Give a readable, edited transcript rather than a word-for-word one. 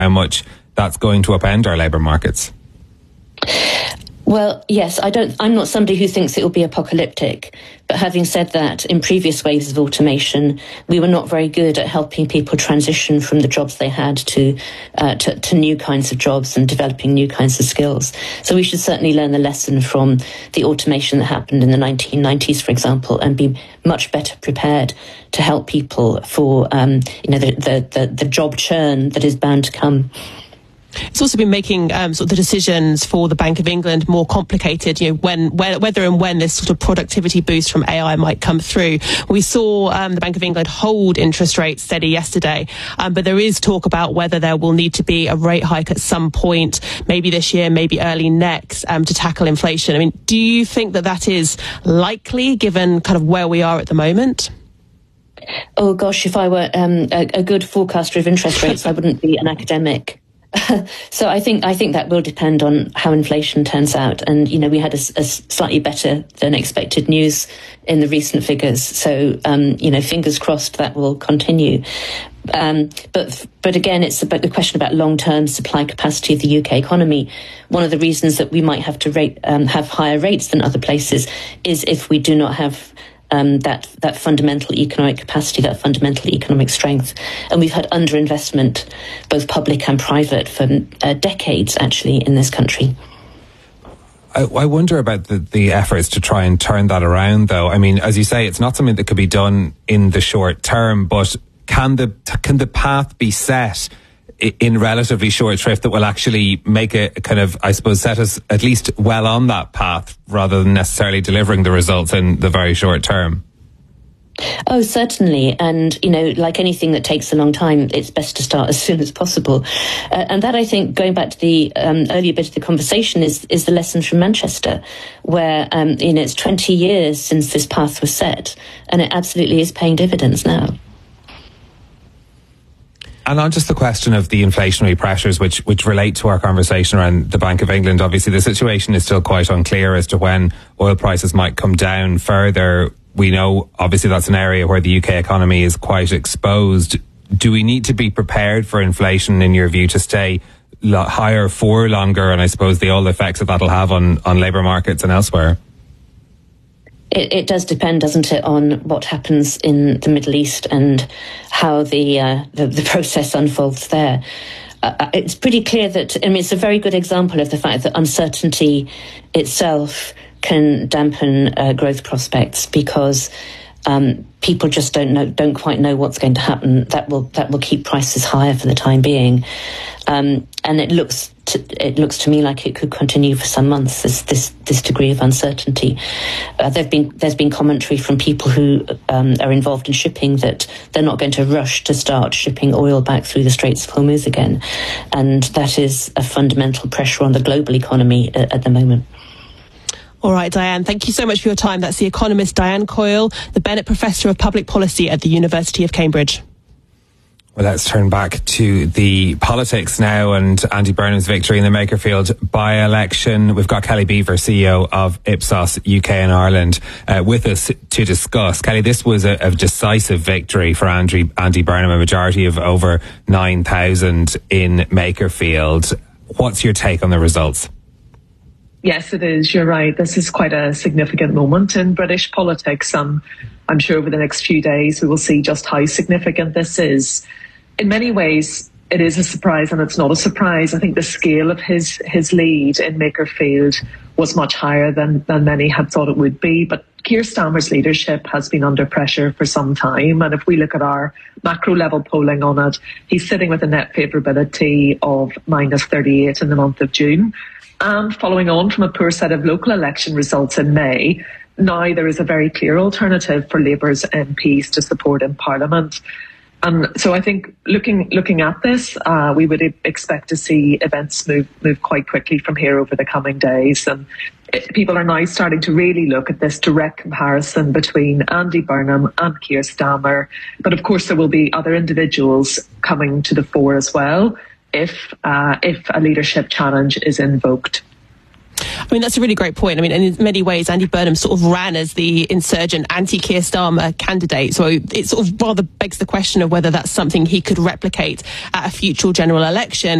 how much that's going to upend our labour markets? Well, yes, I'm not somebody who thinks it will be apocalyptic. But having said that, in previous waves of automation, we were not very good at helping people transition from the jobs they had to new kinds of jobs and developing new kinds of skills. So we should certainly learn the lesson from the automation that happened in the 1990s, for example, and be much better prepared to help people for the job churn that is bound to come. It's also been making sort of the decisions for the Bank of England more complicated, whether and when this sort of productivity boost from AI might come through. We saw the Bank of England hold interest rates steady yesterday, but there is talk about whether there will need to be a rate hike at some point, maybe this year, maybe early next, to tackle inflation. I mean, do you think that is likely given kind of where we are at the moment? Oh gosh, if I were a good forecaster of interest rates, I wouldn't be an academic. So I think that will depend on how inflation turns out. And, we had a slightly better than expected news in the recent figures. So, fingers crossed that will continue. But again, it's about the question about long-term supply capacity of the UK economy. One of the reasons that we might have to have higher rates than other places is if we do not have that fundamental economic capacity, that fundamental economic strength. And we've had underinvestment, both public and private, for decades, actually, in this country. I wonder about the efforts to try and turn that around, though. I mean, as you say, it's not something that could be done in the short term, but can the path be set in relatively short shrift that will actually make it kind of, I suppose, set us at least well on that path rather than necessarily delivering the results in the very short term? Oh, certainly. And, like anything that takes a long time, it's best to start as soon as possible. And that, I think, going back to the earlier bit of the conversation, is the lesson from Manchester, where, it's 20 years since this path was set, and it absolutely is paying dividends now. And on just the question of the inflationary pressures which relate to our conversation around the Bank of England, obviously the situation is still quite unclear as to when oil prices might come down further. We know, obviously, that's an area where the UK economy is quite exposed. Do we need to be prepared for inflation, in your view, to stay higher for longer? And I suppose the all effects that that'll have on labour markets and elsewhere. It does depend, doesn't it, on what happens in the Middle East and how the process unfolds there. It's pretty clear that, it's a very good example of the fact that uncertainty itself can dampen growth prospects, because people just don't quite know what's going to happen. That will keep prices higher for the time being, and it looks to me like it could continue for some months. This degree of uncertainty. There's been commentary from people who are involved in shipping that they're not going to rush to start shipping oil back through the Straits of Hormuz again, and that is a fundamental pressure on the global economy at the moment. All right, Diane, thank you so much for your time. That's the economist Diane Coyle, the Bennett Professor of Public Policy at the University of Cambridge. Well, let's turn back to the politics now and Andy Burnham's victory in the Makerfield by-election. We've got Kelly Beaver, CEO of Ipsos UK and Ireland, with us to discuss. Kelly, this was a decisive victory for Andy Burnham, a majority of over 9,000 in Makerfield. What's your take on the results? Yes, it is. You're right. This is quite a significant moment in British politics. I'm sure over the next few days we will see just how significant this is. In many ways, it is a surprise, and it's not a surprise. I think the scale of his lead in Makerfield was much higher than many had thought it would be. But Keir Starmer's leadership has been under pressure for some time. And if we look at our macro level polling on it, he's sitting with a net favourability of -38 in the month of June. And following on from a poor set of local election results in May, now there is a very clear alternative for Labour's MPs to support in Parliament. And so I think looking at this, we would expect to see events move quite quickly from here over the coming days. And people are now starting to really look at this direct comparison between Andy Burnham and Keir Starmer. But of course, there will be other individuals coming to the fore as well if a leadership challenge is invoked. I mean, that's a really great point. I mean, and in many ways, Andy Burnham sort of ran as the insurgent anti-Keir Starmer candidate. So it sort of rather begs the question of whether that's something he could replicate at a future general election.